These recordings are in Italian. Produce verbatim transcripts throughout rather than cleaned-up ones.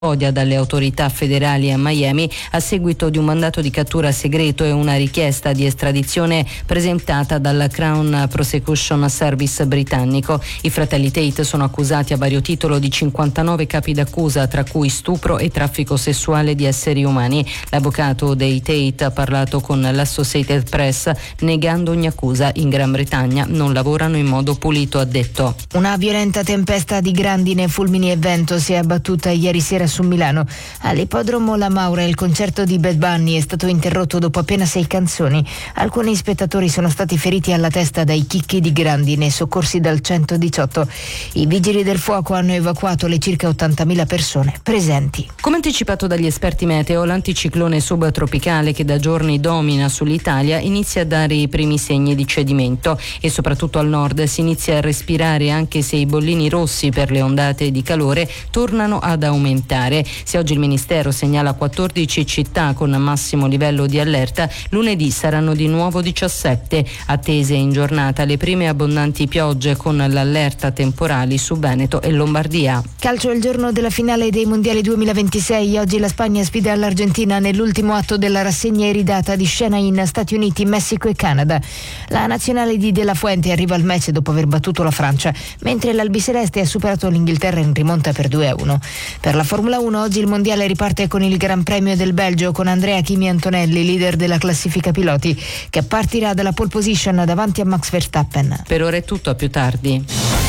dalle autorità federali a Miami a seguito di un mandato di cattura segreto e una richiesta di estradizione presentata dal Crown Prosecution Service britannico. I fratelli Tate sono accusati a vario titolo di cinquantanove capi d'accusa, tra cui stupro e traffico sessuale di esseri umani. L'avvocato dei Tate ha parlato con l'Associated Press negando ogni accusa. In Gran Bretagna non lavorano in modo pulito, ha detto. Una violenta tempesta di grandine, fulmini e vento si è abbattuta ieri sera su Milano. All'ippodromo La Maura il concerto di Bad Bunny è stato interrotto dopo appena sei canzoni. Alcuni spettatori sono stati feriti alla testa dai chicchi di grandine soccorsi dal centodiciotto. I vigili del fuoco hanno evacuato le circa ottantamila persone presenti. Come anticipato dagli esperti meteo, l'anticiclone subtropicale che da giorni domina sull'Italia inizia a dare i primi segni di cedimento e soprattutto al nord si inizia a respirare, anche se i bollini rossi per le ondate di calore tornano ad aumentare. Se oggi il Ministero segnala quattordici città con massimo livello di allerta, lunedì saranno di nuovo diciassette. Attese in giornata le prime abbondanti piogge con l'allerta temporali su Veneto e Lombardia. Calcio, il giorno della finale dei mondiali duemilaventisei. Oggi la Spagna sfida l'Argentina nell'ultimo atto della rassegna iridata di scena in Stati Uniti, Messico e Canada. La nazionale di De La Fuente arriva al match dopo aver battuto la Francia, mentre l'albiceleste ha superato l'Inghilterra in rimonta per due a uno. Per la Formula uno oggi il mondiale riparte con il Gran Premio del Belgio con Andrea Kimi Antonelli, leader della classifica piloti, che partirà dalla pole position davanti a Max Verstappen. Per ora è tutto, a più tardi.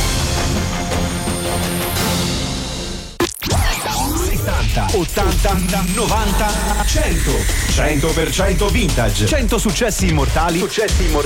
settanta, ottanta, novanta, cento. cento per cento vintage. cento successi immortali. Successi immortali.